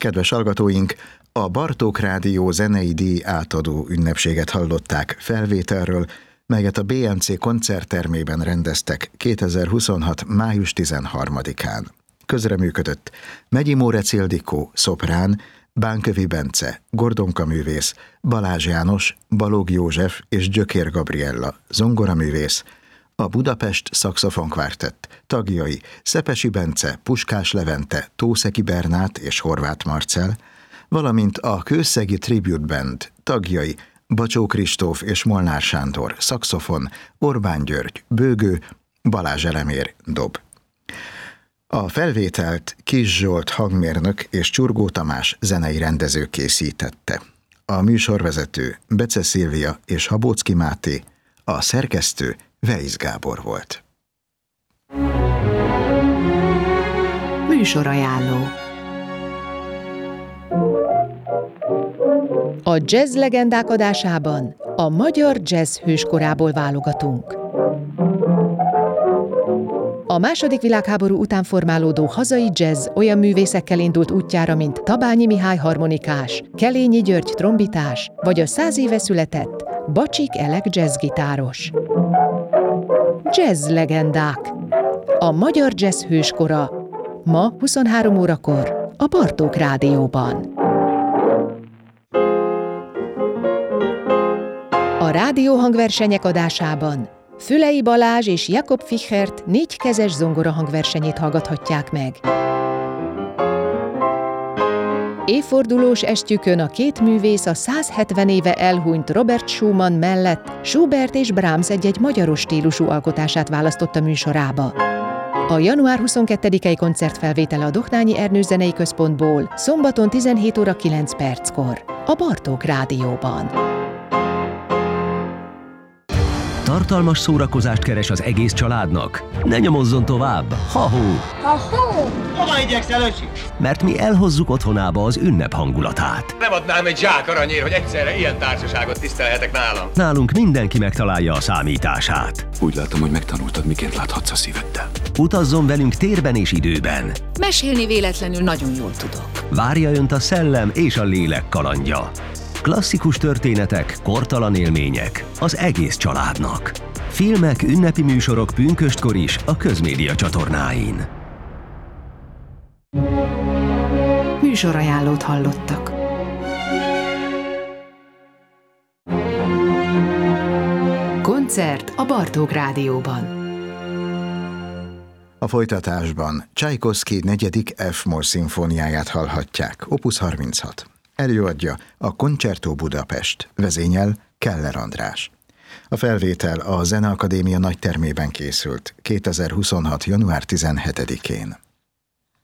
Kedves hallgatóink, a Bartók Rádió zenei díj átadó ünnepséget hallották felvételről, melyet a BMC koncerttermében rendeztek 2026. május 13-án. Közreműködött Megyi Mórec Ildikó, szoprán, Bánkövi Bence, Gordonka művész, Balázs János, Balog József és Gyökér Gabriella, zongoraművész, a Budapest szaxofonkvártett tagjai Szepesi Bence, Puskás Levente, Tószeki Bernát és Horváth Marcell, valamint a Kőszegi Tribute Band tagjai Bacsó Kristóf és Molnár Sándor, szaxofon, Orbán György, bőgő, Balázs Elemér, dob. A felvételt Kis Zsolt hangmérnök és Csurgó Tamás zenei rendező készítette. A műsorvezető Bece Szilvia és Habóczky Máté, a szerkesztő Weisz Gábor volt. Műsorajánló. A jazz legendák adásában a magyar jazz hőskorából válogatunk. A II. Világháború után formálódó hazai jazz olyan művészekkel indult útjára, mint Tabányi Mihály harmonikás, Kelényi György trombitás, vagy a 100 éve született Bacsik Elek jazzgitáros. Jazz legendák. A magyar jazz hőskora ma 23 órakor a Bartók Rádióban. A rádióhangversenyek adásában Fülei Balázs és Jakob Fichert 4-kezes zongorahangversenyét hallgathatják meg. Évfordulós estjükön a két művész a 170 éve elhunyt Robert Schumann mellett Schubert és Brahms egy-egy magyaros stílusú alkotását választotta műsorába. A január 22-i koncertfelvétele a Dohnányi Ernő Zenei Központból szombaton 17 óra 9 perckor a Bartók Rádióban. Tartalmas szórakozást keres az egész családnak? Ne nyomozzon tovább! Ha-hó! Ha-hó! Hova igyekszel, öcsi? Mert mi elhozzuk otthonába az ünnep hangulatát. Nem adnám egy zsák aranyért, hogy egyszerre ilyen társaságot tisztelhetek nálam. Nálunk mindenki megtalálja a számítását. Úgy látom, hogy megtanultad, miként láthatsz a szíveddel. Utazzon velünk térben és időben. Mesélni véletlenül nagyon jól tudok. Várja önt a szellem és a lélek kalandja. Klasszikus történetek, kortalan élmények az egész családnak. Filmek, ünnepi műsorok pünköstkor is a Közmédia csatornáin. Műsorajánlót hallottak. Koncert a Bartók Rádióban. A folytatásban Csajkovszky 4. F-moll szimfóniáját hallhatják, Opus 36. Előadja a Concerto Budapest, vezényel Keller András. A felvétel a Zeneakadémia nagytermében készült 2026. január 17-én.